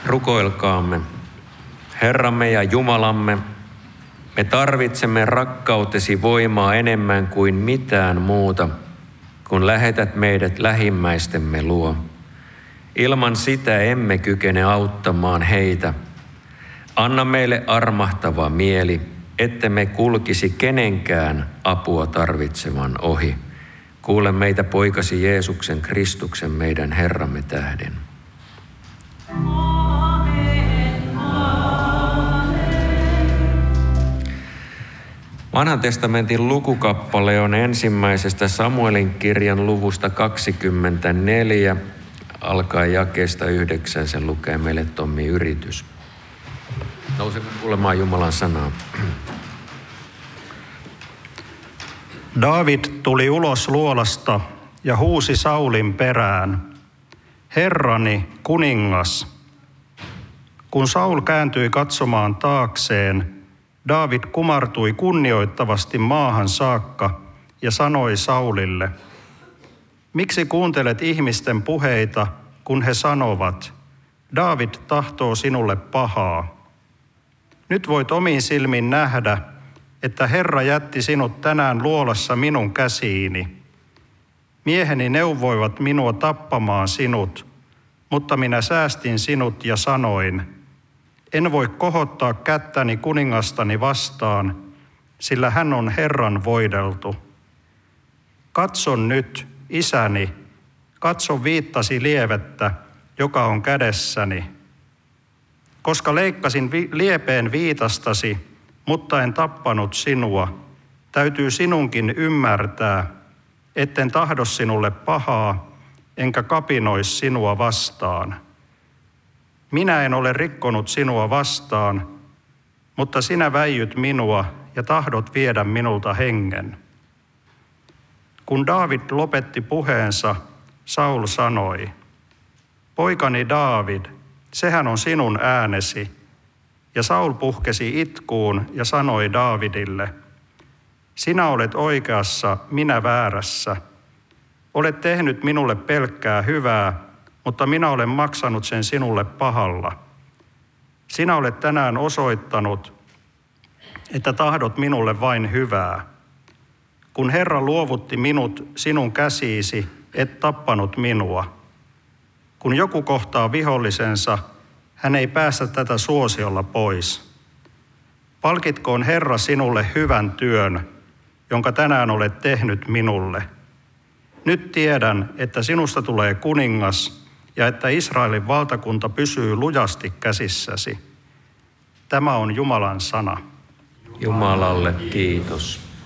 Rukoilkaamme. Herramme ja Jumalamme, me tarvitsemme rakkautesi voimaa enemmän kuin mitään muuta, kun lähetät meidät lähimmäistemme luo. Ilman sitä emme kykene auttamaan heitä. Anna meille armahtava mieli, ettemme kulkisi kenenkään apua tarvitsevan ohi. Kuule meitä poikasi Jeesuksen Kristuksen meidän Herramme tähden. Vanhan testamentin lukukappale on ensimmäisestä Samuelin kirjan luvusta 24. Alkaa jakeesta 9, sen lukee meille Tommi Yritys. Nousemme kuulemaan Jumalan sanaa. Daavid tuli ulos luolasta ja huusi Saulin perään: Herrani, kuningas! Kun Saul kääntyi katsomaan taakseen, Daavid kumartui kunnioittavasti maahan saakka ja sanoi Saulille: Miksi kuuntelet ihmisten puheita, kun he sanovat, Daavid tahtoo sinulle pahaa? Nyt voit omin silmin nähdä, että Herra jätti sinut tänään luolassa minun käsiini. Mieheni neuvoivat minua tappamaan sinut, mutta minä säästin sinut ja sanoin: En voi kohottaa kättäni kuningastani vastaan, sillä hän on Herran voideltu. Katson nyt, isäni, katso viittasi lievettä, joka on kädessäni. Koska leikkasin liepeen viitastasi, mutta en tappanut sinua, täytyy sinunkin ymmärtää, etten tahdo sinulle pahaa, enkä kapinois sinua vastaan. Minä en ole rikkonut sinua vastaan, mutta sinä väijyt minua ja tahdot viedä minulta hengen. Kun Daavid lopetti puheensa, Saul sanoi: Poikani Daavid, sehän on sinun äänesi. Ja Saul puhkesi itkuun ja sanoi Daavidille: Sinä olet oikeassa, minä väärässä. Olet tehnyt minulle pelkkää hyvää, mutta minä olen maksanut sen sinulle pahalla. Sinä olet tänään osoittanut, että tahdot minulle vain hyvää. Kun Herra luovutti minut sinun käsiisi, et tappanut minua. Kun joku kohtaa vihollisensa, hän ei päästä tätä suosiolla pois. Palkitkoon Herra sinulle hyvän työn, jonka tänään olet tehnyt minulle. Nyt tiedän, että sinusta tulee kuningas ja että Israelin valtakunta pysyy lujasti käsissäsi. Tämä on Jumalan sana. Jumalalle kiitos.